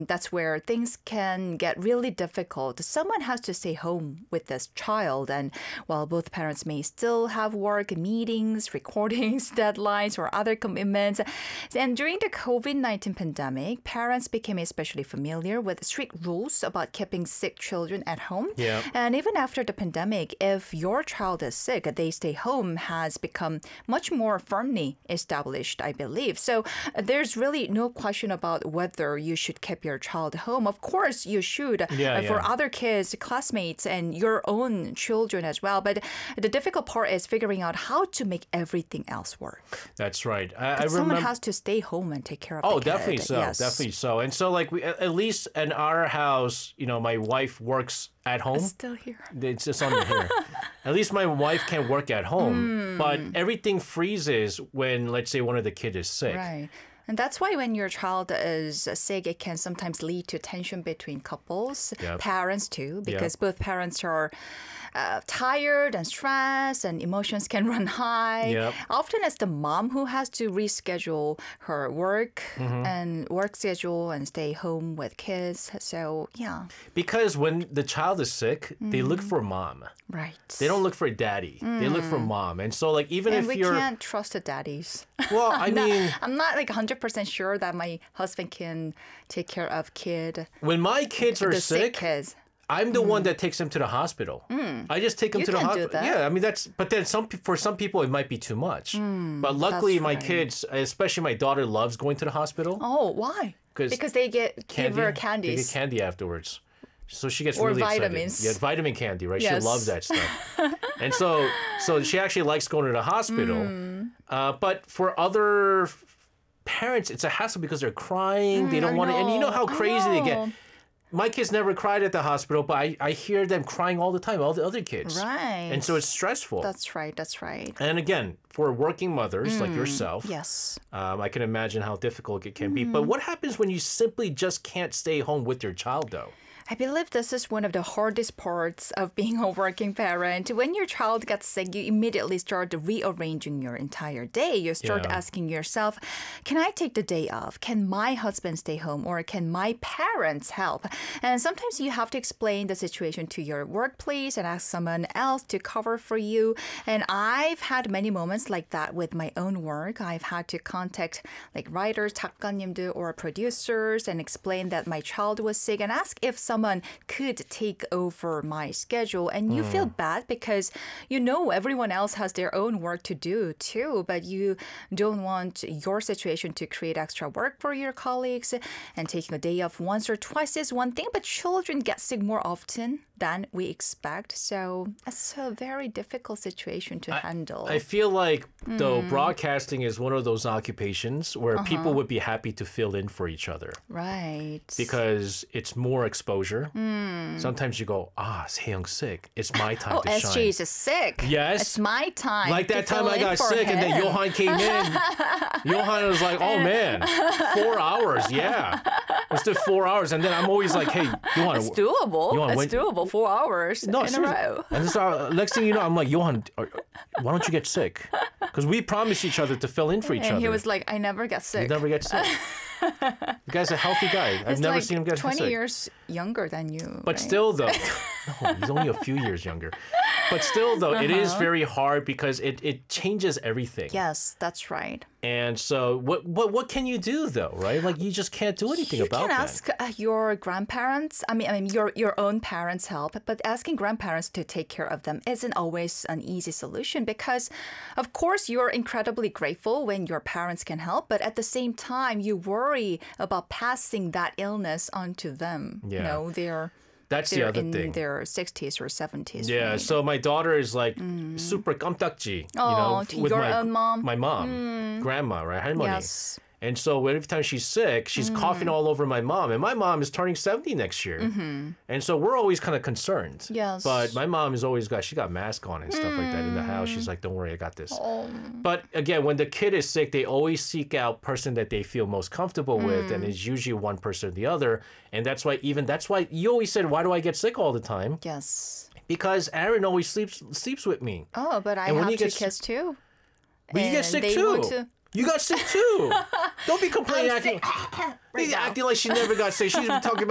That's where things can get really difficult. Someone has to stay home with this child, and while both parents may still have work, meetings, recordings, deadlines, or other commitments. And during the COVID-19 pandemic, parents became especially familiar with strict rules about keeping sick children at home. Yeah. And even after the pandemic, if your child is sick, they stay home has become much more firmly established, I believe. So there's really no question about whether you should keep your child home. Of course, you should for other kids, classmates, and your own children as well. But the difficult part is figuring out how to make everything else work. That's right. Someone has to stay home and take care of the kid. Definitely so. Yes. Definitely so. And so, like, at least in our house, my wife works at home. It's still here. It's just on here. At least my wife can work at home. But everything freezes when, let's say, one of the kids is sick. Right. And that's why when your child is sick, it can sometimes lead to tension between couples, parents too, because both parents are tired and stressed and emotions can run high. Yep. Often it's the mom who has to reschedule her work and work schedule and stay home with kids. So, yeah. Because when the child is sick, they look for mom. Right. They don't look for daddy. They look for mom. And so, like, even if you're... we can't trust the daddies. Well, I mean... I'm not like 100% sure that my husband can take care of kid. When my kids are sick kids. I'm the one that takes them to the hospital. I just take them to the hospital. Do that. Yeah, I mean but then for some people it might be too much. But luckily my kids, especially my daughter, loves going to the hospital. Oh, why? Because they give her candies. They get candy afterwards. So she gets or really vitamins. excited. Yeah, vitamin candy, right? Yes. She loves that stuff. And so she actually likes going to the hospital. But for other parents, it's a hassle because they're crying. They don't want to, and you know how crazy they get. My kids never cried at the hospital, but I hear them crying all the time, all the other kids. Right. And so it's stressful. That's right. That's right. And again, for working mothers like yourself, yes, I can imagine how difficult it can be. But what happens when you simply just can't stay home with your child, though? I believe this is one of the hardest parts of being a working parent. When your child gets sick, you immediately start rearranging your entire day. You start asking yourself, can I take the day off? Can my husband stay home? Or can my parents help? And sometimes you have to explain the situation to your workplace and ask someone else to cover for you. And I've had many moments like that with my own work. I've had to contact like writers, 작가님들, or producers and explain that my child was sick and ask if someone could take over my schedule. And you feel bad because everyone else has their own work to do too, but you don't want your situation to create extra work for your colleagues. And taking a day off once or twice is one thing, but children get sick more often than we expect. So it's a very difficult situation to handle. I feel like, though, broadcasting is one of those occupations where people would be happy to fill in for each other. Right. Because it's more exposure. Sometimes you go, Seyoung's sick. It's my time to shine. SG is sick. Yes. It's my time. Like that time I got sick and then Johan came in. Johan was like, oh man, 4 hours. Yeah. Let's do 4 hours. And then I'm always like, hey, Johan. It's doable. Johan, it's doable. 4 hours in a row. And so, next thing you know, I'm like, Johan, why don't you get sick? Because we promised each other to fill in for each other. And he was like, I never get sick. You never get sick. The guy's a healthy guy. I've never seen him get 20 sick. years younger than you. But still, though, no, he's only a few years younger. But still, though, it is very hard because it changes everything. Yes, that's right. And so what can you do, though, right? Like, you just can't do anything about that. You can ask your grandparents, I mean your own parents' help, but asking grandparents to take care of them isn't always an easy solution because, of course, you're incredibly grateful when your parents can help, but at the same time, you worry about passing that illness onto them. Yeah. That's the other thing. In their 60s or 70s. Yeah, right? so my daughter is like super 깜딱지, with your own mom? My mom, grandma, right? 할머니. Yes. And so every time she's sick, she's coughing all over my mom. And my mom is turning 70 next year. And so we're always kind of concerned. Yes. But my mom is always she got mask on and stuff like that in the house. She's like, don't worry, I got this. But again, when the kid is sick, they always seek out person that they feel most comfortable with. And it's usually one person or the other. And that's why you always said, why do I get sick all the time? Yes. Because Aaron always sleeps with me. Oh, but I have two kids too. But you get sick too. You got sick too. Don't be complaining, acting like she never got sick. She's been talking